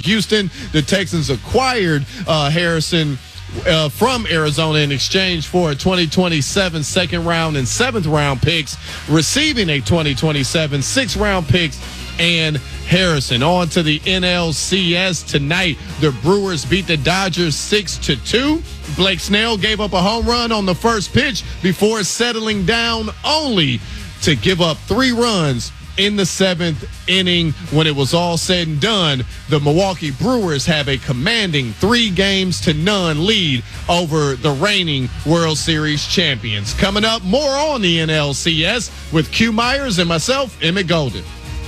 Houston. The Texans acquired Harrison from Arizona in exchange for a 2027 second round and seventh round picks, receiving a 2027 sixth round picks and Harrison. On to the NLCS tonight. The Brewers beat the Dodgers 6-2. Blake Snell gave up a home run on the first pitch before settling down only to give up 3 runs in the 7th inning. When it was all said and done, the Milwaukee Brewers have a commanding 3-0 lead over the reigning World Series champions. Coming up, more on the NLCS with Q Myers and myself, Emmett Golden.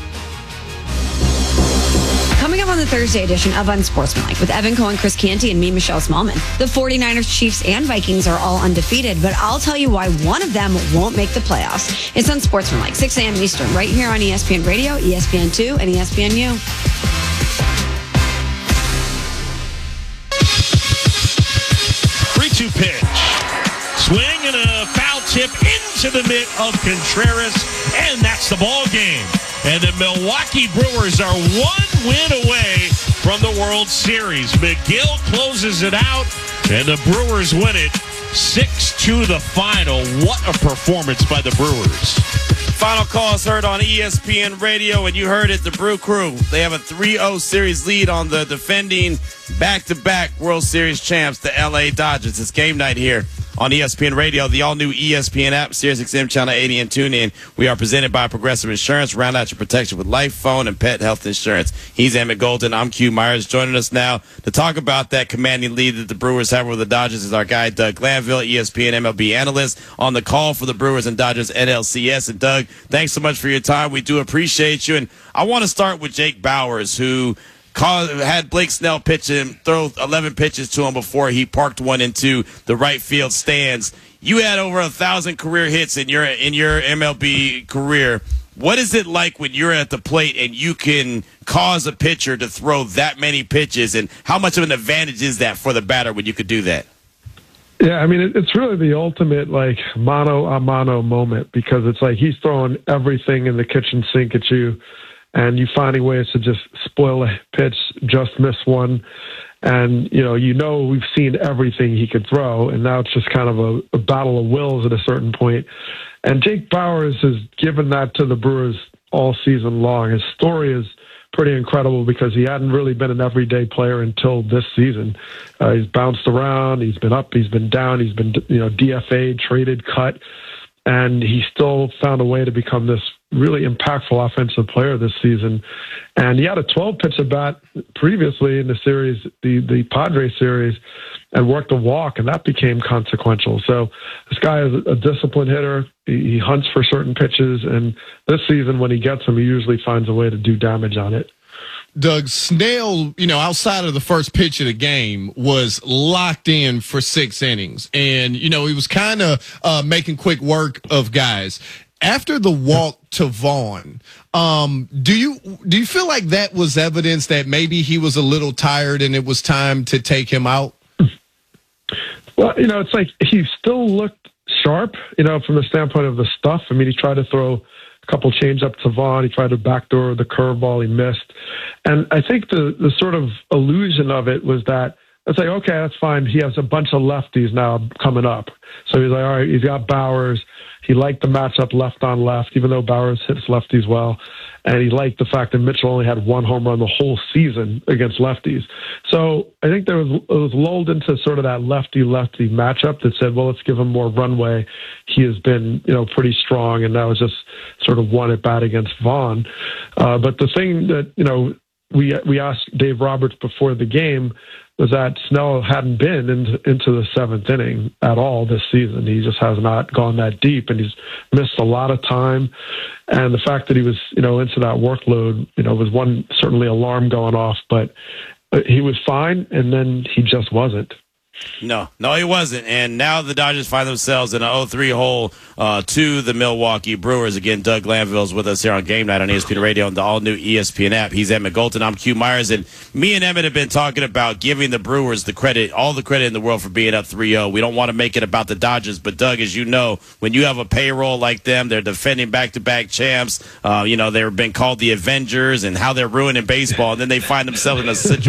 Coming up on the Thursday edition of Unsportsmanlike with Evan Cohen, Chris Canty, and me, Michelle Smallman. The 49ers, Chiefs, and Vikings are all undefeated, but I'll tell you why one of them won't make the playoffs. It's Unsportsmanlike, 6 a.m. Eastern, right here on ESPN Radio, ESPN2, and ESPNU. 3-2 pitch. Swing and a foul tip into the mitt of Contreras, and that's the ball game. And the Milwaukee Brewers are 1 win away from the World Series. McGill closes it out, and the Brewers win it 6-2 the final. What a performance by the Brewers. Final call is heard on ESPN Radio, and you heard it, the Brew Crew. They have a 3-0 series lead on the defending back-to-back World Series champs, the LA Dodgers. It's game night here on ESPN Radio, the all-new ESPN app, SiriusXM Channel 80, and TuneIn. We are presented by Progressive Insurance. Round out your protection with life, phone, and pet health insurance. He's Emmett Golden. I'm Q Myers. Joining us now to talk about that commanding lead that the Brewers have over the Dodgers is our guy, Doug Glanville, ESPN MLB analyst, on the call for the Brewers and Dodgers NLCS. And, Doug, thanks so much for your time. We do appreciate you. And I want to start with Jake Bauers, who had Blake Snell pitch him, throw 11 pitches to him before he parked one into the right field stands. You had over 1,000 career hits in your MLB career. What is it like when you're at the plate and you can cause a pitcher to throw that many pitches, and how much of an advantage is that for the batter when you could do that? Yeah, I mean, it's really the ultimate, like, mano-a-mano moment, because it's like he's throwing everything in the kitchen sink at you, and you finding ways to just spoil a pitch, just miss one. And, we've seen everything he could throw, and now it's just kind of a battle of wills at a certain point. And Jake Bauers has given that to the Brewers all season long. His story is pretty incredible because he hadn't really been an everyday player until this season. He's bounced around, he's been up, he's been down, he's been DFA'd, traded, cut, and he still found a way to become this really impactful offensive player this season. And he had a 12-pitch at bat previously in the series, the Padres series, and worked a walk, and that became consequential. So this guy is a disciplined hitter. He hunts for certain pitches, and this season when he gets them, he usually finds a way to do damage on it. Doug, Snell, outside of the first pitch of the game, was locked in for 6 innings. And, he was kind of making quick work of guys. After the walk to Vaughn, do you feel like that was evidence that maybe he was a little tired and it was time to take him out? Well, it's like he still looked sharp, from the standpoint of the stuff. I mean, he tried to throw a couple change up to Vaughn. He tried to backdoor the curveball. He missed. And I think the sort of illusion of it was that it's like, okay, that's fine. He has a bunch of lefties now coming up. So he's like, all right, he's got Bauers. He liked the matchup left on left, even though Bauers hits lefties well. And he liked the fact that Mitchell only had 1 home run the whole season against lefties. So I think it was lulled into sort of that lefty-lefty matchup that said, well, let's give him more runway. He has been, pretty strong, and that was just sort of one at bat against Vaughn. But the thing that, we asked Dave Roberts before the game was that Snell hadn't been into the 7th inning at all this season. He just has not gone that deep, and he's missed a lot of time. And the fact that he was, into that workload, was one certainly alarm going off, but he was fine, and then he just wasn't. No, he wasn't. And now the Dodgers find themselves in an 0-3 hole to the Milwaukee Brewers. Again, Doug Glanville is with us here on Game Night on ESPN Radio and the all-new ESPN app. He's Emmett Golden. I'm Q Myers. And me and Emmett have been talking about giving the Brewers the credit, all the credit in the world for being up 3-0. We don't want to make it about the Dodgers. But, Doug, as you know, when you have a payroll like them, they're defending back-to-back champs. They've been called the Avengers and how they're ruining baseball. And then they find themselves in a situation